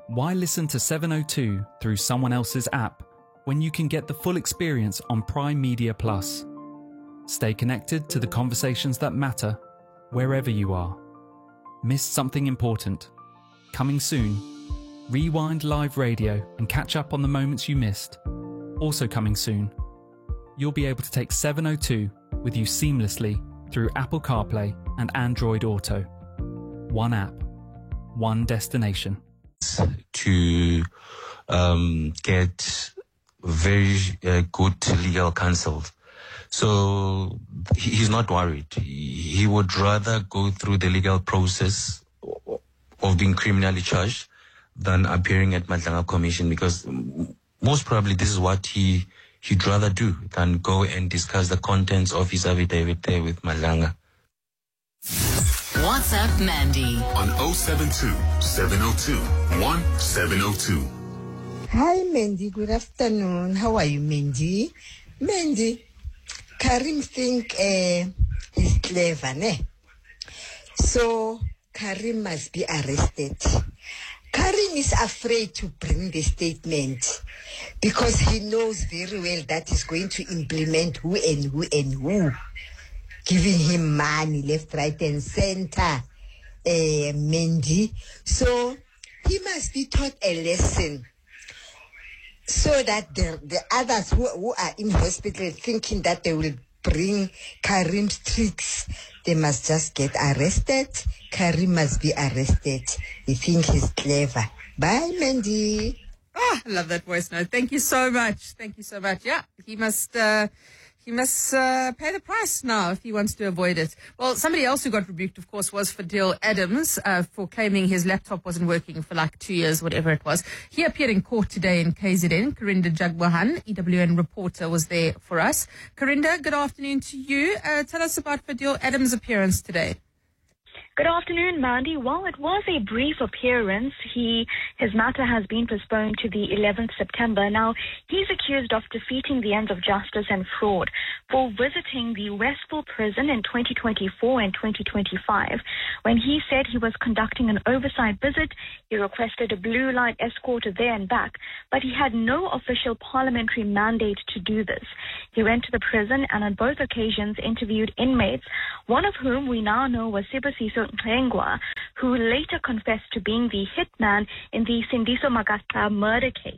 Why listen to 702 through someone else's app when you can get the full experience on Prime Media Plus? Stay connected to the conversations that matter wherever you are. Missed something important? Coming soon. Rewind live radio and catch up on the moments you missed. Also coming soon. You'll be able to take 702 with you seamlessly through Apple CarPlay and Android Auto. One app, one destination. To get very good legal counsel. So he's not worried. He would rather go through the legal process of being criminally charged than appearing at Madlanga Commission, because most probably this is what he'd rather do than go and discuss the contents of his affidavit there with Madlanga. WhatsApp Mandy on 072-702-1702. Hi Mandy, good afternoon. How are you, Mandy? Mandy, Karim think he's clever, ne? So Karim must be arrested. Karim is afraid to bring the statement because he knows very well that he's going to implement who and who and who, giving him money left, right, and center, Mendy. So he must be taught a lesson so that the others who are in hospital thinking that they will bring Karim's tricks, they must just get arrested. Karim must be arrested. They think he's clever. Bye, Mandy. Oh, I love that voice note. Thank you so much. Thank you so much. Yeah, he must pay the price now if he wants to avoid it. Well, somebody else who got rebuked, of course, was Fadil Adams for claiming his laptop wasn't working for like 2 years, whatever it was. He appeared in court today in KZN. Karinda Jagmohan, EWN reporter, was there for us. Karinda, good afternoon to you. Tell us about Fadil Adams' appearance today. Good afternoon, Mandy. Well, it was a brief appearance. His matter has been postponed to the 11th September. Now, he's accused of defeating the ends of justice and fraud for visiting the Westville prison in 2024 and 2025. When he said he was conducting an oversight visit, he requested a blue light escort there and back, but he had no official parliamentary mandate to do this. He went to the prison and on both occasions interviewed inmates, one of whom we now know was Sibusiso Ngengwa, who later confessed to being the hitman in the Sindiso Magasta murder case.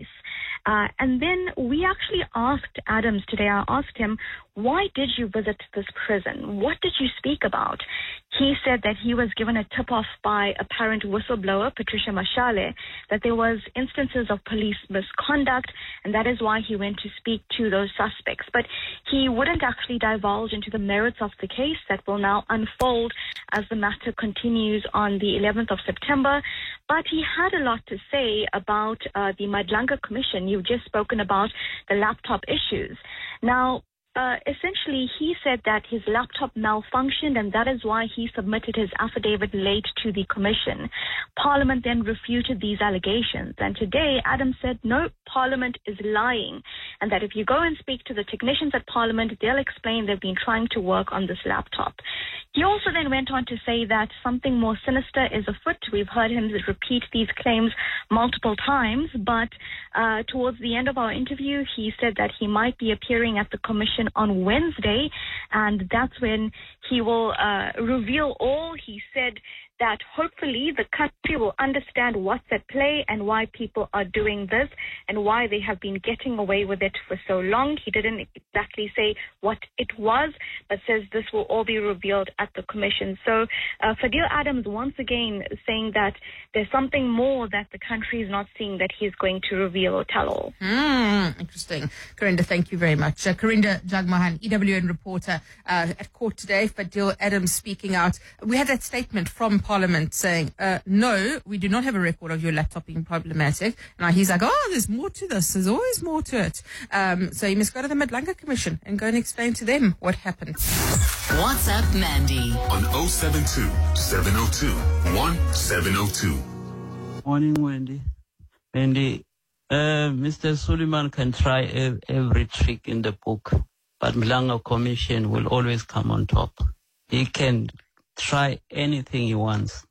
And then we actually asked Adams today, I asked him, why did you visit this prison? What did you speak about? He said that he was given a tip-off by apparent whistleblower, Patricia Mashale, that there was instances of police misconduct, and that is why he went to speak to those suspects. But he wouldn't actually divulge into the merits of the case that will now unfold as the matter continues on the 11th of September. But he had a lot to say about the Madlanga Commission. You've just spoken about the laptop issues. Now, essentially, he said that his laptop malfunctioned and that is why he submitted his affidavit late to the commission. Parliament then refuted these allegations. And today, Adams said, no, Parliament is lying. And that if you go and speak to the technicians at Parliament, they'll explain they've been trying to work on this laptop. He also then went on to say that something more sinister is afoot. We've heard him repeat these claims multiple times, but towards the end of our interview, he said that he might be appearing at the commission on Wednesday, and that's when he will reveal all. He said that hopefully the country will understand what's at play and why people are doing this and why they have been getting away with it for so long. He didn't exactly say what it was, but says this will all be revealed at the commission. So Fadil Adams once again saying that there's something more that the country is not seeing that he's going to reveal or tell all. Interesting. Karinda, thank you very much. Karinda Jagmohan, EWN reporter at court today. Fadil Adams speaking out. We had that statement from Parliament saying, no, we do not have a record of your laptop being problematic. Now he's like, oh, there's more to this. There's always more to it. So you must go to the Madlanga Commission and go and explain to them what happened. WhatsApp Mandy on 072-702-1702. Morning, Wendy. Wendy, Mr. Suleiman can try every trick in the book, but Madlanga Commission will always come on top. He can try anything he wants.